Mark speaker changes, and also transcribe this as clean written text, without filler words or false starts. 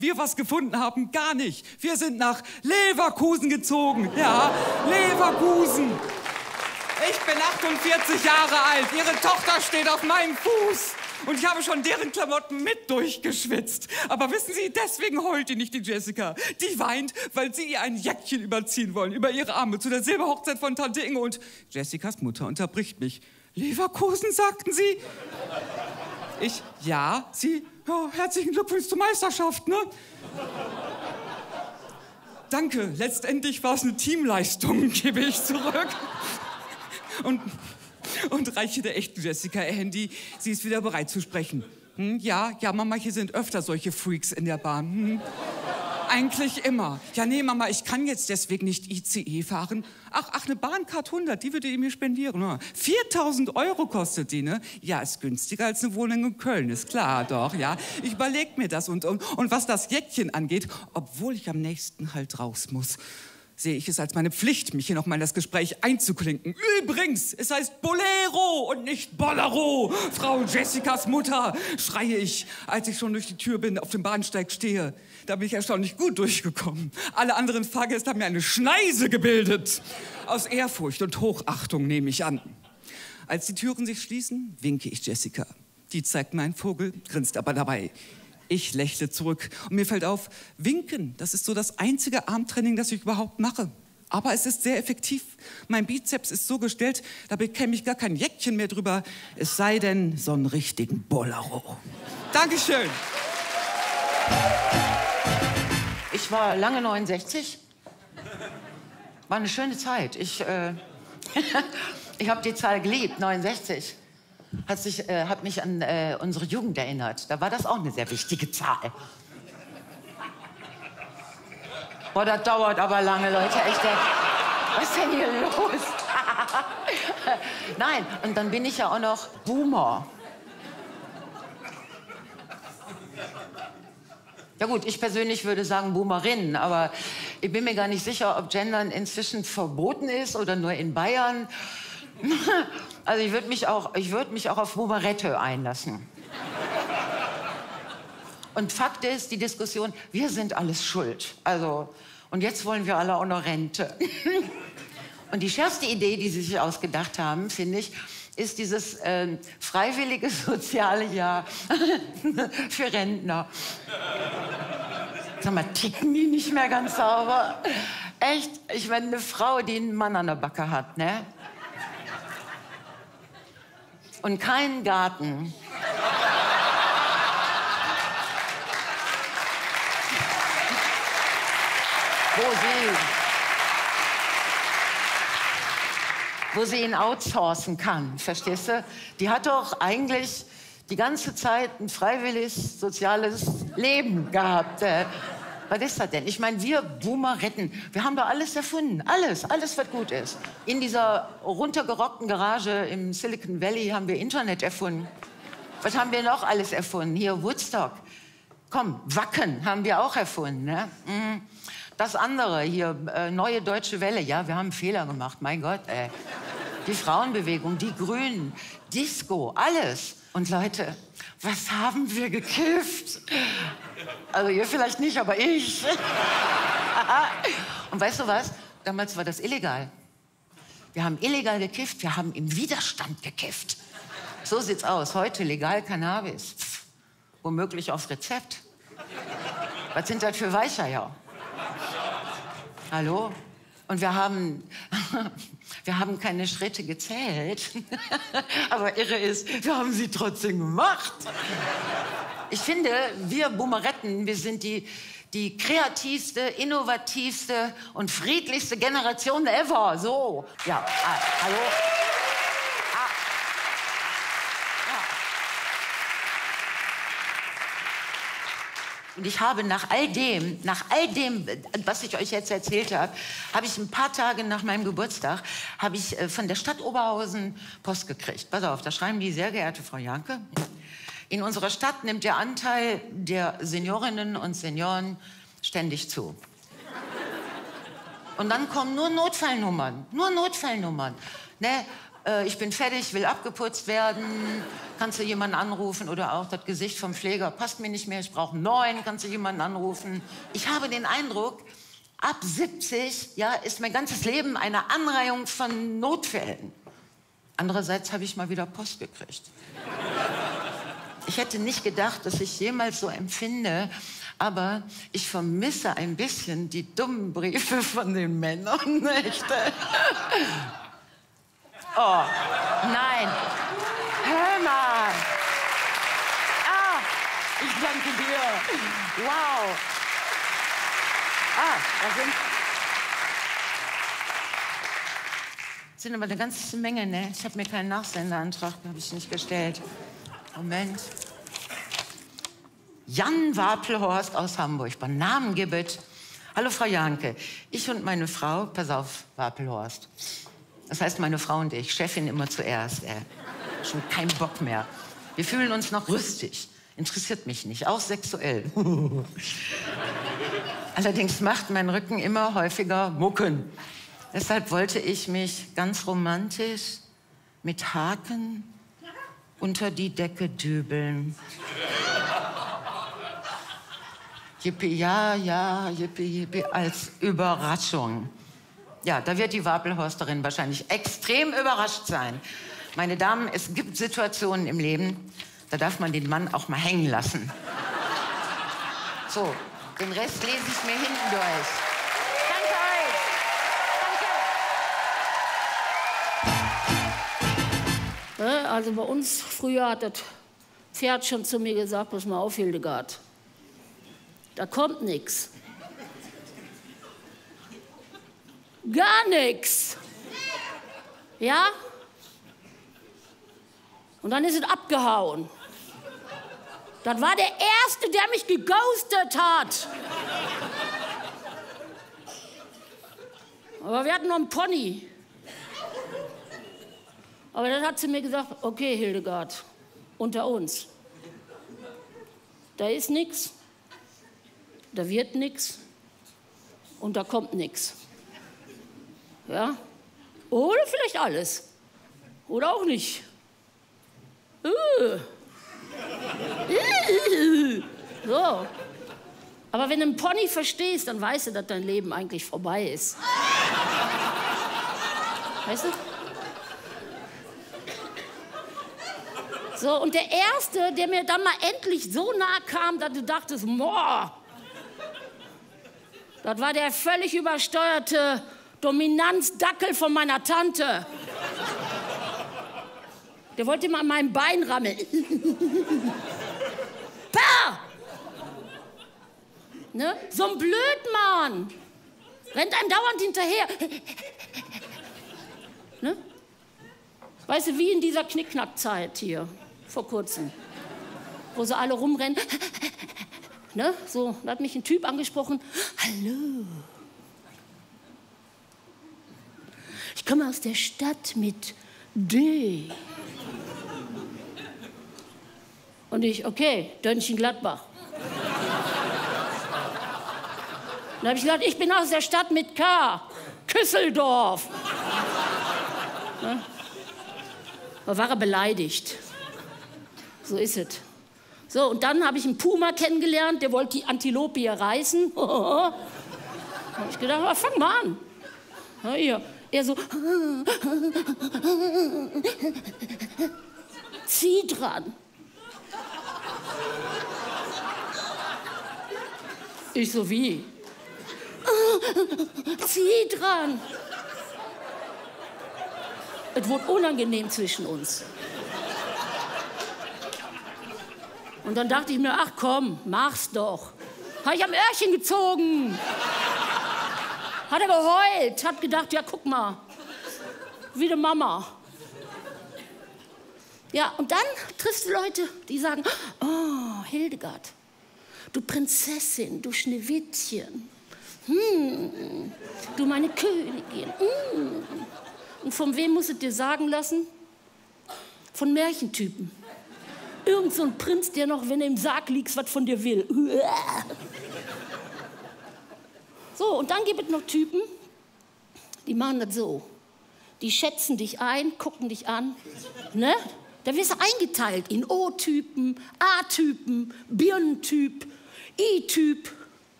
Speaker 1: wir was gefunden haben, gar nicht. Wir sind nach Leverkusen gezogen. Ja, Leverkusen. Ich bin 48 Jahre alt. Ihre Tochter steht auf meinem Fuß. Und ich habe schon deren Klamotten mit durchgeschwitzt. Aber wissen Sie, deswegen heult die nicht, die Jessica. Die weint, weil sie ihr ein Jäckchen überziehen wollen, über ihre Arme, zu der Silberhochzeit von Tante Inge. Und Jessicas Mutter unterbricht mich. Leverkusen, sagten Sie? Ich, ja, Sie, ja, herzlichen Glückwunsch zur Meisterschaft, ne? Danke, letztendlich war es eine Teamleistung, gebe ich zurück. Und reiche der echten Jessica ihr Handy. Sie ist wieder bereit zu sprechen. Ja, Mama, hier sind öfter solche Freaks in der Bahn. Eigentlich immer. Ja, nee, Mama, ich kann jetzt deswegen nicht ICE fahren. Ach, eine Bahncard 100, die würde ihr mir spendieren. 4.000 € kostet die, ne? Ja, ist günstiger als eine Wohnung in Köln, ist klar, doch, ja. Ich überleg mir das und was das Jäckchen angeht, obwohl ich am nächsten halt raus muss, sehe ich es als meine Pflicht, mich hier noch mal in das Gespräch einzuklinken. Übrigens, es heißt Bolero und nicht Bolero. Frau Jessicas Mutter, schreie ich, als ich schon durch die Tür bin, auf dem Bahnsteig stehe. Da bin ich erstaunlich gut durchgekommen. Alle anderen Fahrgäste haben mir eine Schneise gebildet. Aus Ehrfurcht und Hochachtung nehme ich an. Als die Türen sich schließen, winke ich Jessica. Die zeigt mir einen Vogel, grinst aber dabei. Ich lächle zurück und mir fällt auf, winken, das ist so das einzige Armtraining, das ich überhaupt mache. Aber es ist sehr effektiv. Mein Bizeps ist so gestellt, da bekäme ich gar kein Jäckchen mehr drüber, es sei denn so einen richtigen Bolero. Dankeschön.
Speaker 2: Ich war lange 69. War eine schöne Zeit. Ich habe die Zahl geliebt, 69. Hat mich an unsere Jugend erinnert. Da war das auch eine sehr wichtige Zahl. Boah, das dauert aber lange, Leute. Echt, was ist denn hier los? Nein, und dann bin ich ja auch noch Boomer. Ja gut, ich persönlich würde sagen Boomerin, aber ich bin mir gar nicht sicher, ob Gendern inzwischen verboten ist oder nur in Bayern. Also ich würde mich auch auf Boomerette einlassen. Und Fakt ist, die Diskussion, wir sind alles schuld. Also, und jetzt wollen wir alle auch noch Rente. Und die schärfste Idee, die sie sich ausgedacht haben, finde ich, ist dieses freiwillige soziale Jahr für Rentner. Sag mal, ticken die nicht mehr ganz sauber? Echt? Ich meine, eine Frau, die einen Mann an der Backe hat, ne? Und keinen Garten. Wo sie ihn outsourcen kann, verstehst du? Die hat doch eigentlich die ganze Zeit ein freiwilliges, soziales Leben gehabt. Was ist das denn? Ich meine, wir Boomer retten. Wir haben doch alles erfunden. Alles, was gut ist. In dieser runtergerockten Garage im Silicon Valley haben wir Internet erfunden. Was haben wir noch alles erfunden? Hier Woodstock. Komm, Wacken haben wir auch erfunden. Ne? Das andere hier, Neue Deutsche Welle. Ja, wir haben einen Fehler gemacht, mein Gott. Die Frauenbewegung, die Grünen, Disco, alles. Und Leute, was haben wir gekifft? Also ihr vielleicht nicht, aber ich. Und weißt du was? Damals war das illegal. Wir haben illegal gekifft, wir haben im Widerstand gekifft. So sieht's aus. Heute legal Cannabis. Womöglich auf Rezept. Was sind das für Weicheier? Hallo? Und wir haben keine Schritte gezählt. Aber irre ist, wir haben sie trotzdem gemacht. Ich finde, wir Boomeretten, wir sind die kreativste, innovativste und friedlichste Generation ever. So. Ja, hallo? Und ich habe nach all dem, was ich euch jetzt erzählt habe, habe ich ein paar Tage nach meinem Geburtstag, habe ich von der Stadt Oberhausen Post gekriegt. Pass auf, da schreiben die: Sehr geehrte Frau Janke, in unserer Stadt nimmt der Anteil der Seniorinnen und Senioren ständig zu. Und dann kommen nur Notfallnummern. Ne? ich bin fertig, will abgeputzt werden, kannst du jemanden anrufen? Oder auch das Gesicht vom Pfleger, passt mir nicht mehr, ich brauche einen neuen, kannst du jemanden anrufen? Ich habe den Eindruck, ab 70 ja, ist mein ganzes Leben eine Anreihung von Notfällen. Andererseits habe ich mal wieder Post gekriegt. Ich hätte nicht gedacht, dass ich jemals so empfinde, aber ich vermisse ein bisschen die dummen Briefe von den Männern, echt. Oh, nein. Hör mal. Ah, ich danke dir. Wow. Ah, da sind aber eine ganze Menge, ne? Ich habe mir keinen Nachsenderantrag, habe ich nicht gestellt. Moment. Jan Wapelhorst aus Hamburg, bei Namen gibt. Hallo, Frau Janke. Ich und meine Frau, pass auf, Wapelhorst. Das heißt, meine Frau und ich, Chefin immer zuerst. Schon kein Bock mehr. Wir fühlen uns noch rüstig. Interessiert mich nicht, auch sexuell. Allerdings macht mein Rücken immer häufiger Mucken. Deshalb wollte ich mich ganz romantisch mit Haken unter die Decke dübeln. Yippie, ja, ja, yippie, yippie, als Überraschung. Ja, da wird die Wapelhorsterin wahrscheinlich extrem überrascht sein. Meine Damen, es gibt Situationen im Leben, da darf man den Mann auch mal hängen lassen. So, den Rest lese ich mir hinten durch. Danke euch. Danke.
Speaker 3: Also bei uns früher hat das Pferd schon zu mir gesagt, pass mal auf, Hildegard, da kommt nichts. Gar nichts. Ja? Und dann ist es abgehauen. Das war der Erste, der mich geghostet hat. Aber wir hatten noch einen Pony. Aber dann hat sie mir gesagt, okay, Hildegard, unter uns. Da ist nichts, da wird nichts und da kommt nichts. Ja? Oder vielleicht alles. Oder auch nicht. So. Aber wenn du einen Pony verstehst, dann weißt du, dass dein Leben eigentlich vorbei ist. Weißt du? So, und der Erste, der mir dann mal endlich so nah kam, dass du dachtest, boah, das war der völlig übersteuerte Dominanzdackel von meiner Tante. Der wollte mal an meinem Bein rammeln. Pah! Ne? So ein Blödmann. Rennt einem dauernd hinterher. Ne? Weißt du, wie in dieser Knickknackzeit hier, vor kurzem, wo sie alle rumrennen. Ne? So, da hat mich ein Typ angesprochen. Hallo. Ich komme aus der Stadt mit D. Und ich, okay, Dönchen-Gladbach. Dann habe ich gesagt, ich bin aus der Stadt mit K. Küsseldorf. Ne? Da war er beleidigt. So ist es. So, und dann habe ich einen Puma kennengelernt, der wollte die Antilope hier reißen. Da habe ich gedacht, fang mal an. Na, hier. Er so, zieh dran. Ich so, wie? Zieh dran. Es wurde unangenehm zwischen uns. Und dann dachte ich mir, ach komm, mach's doch. Habe ich am Öhrchen gezogen. Hat er geheult, hat gedacht, ja, guck mal, wie die Mama. Ja, und dann triffst du Leute, die sagen, oh, Hildegard, du Prinzessin, du Schneewittchen, du meine Königin. Und von wem musst du dir sagen lassen? Von Märchentypen. Irgend so ein Prinz, der noch, wenn du im Sarg liegst, was von dir will. So, und dann gibt es noch Typen, die machen das so. Die schätzen dich ein, gucken dich an. Ne? Da wirst du eingeteilt in O-Typen, A-Typen, Birnentyp, I-Typ.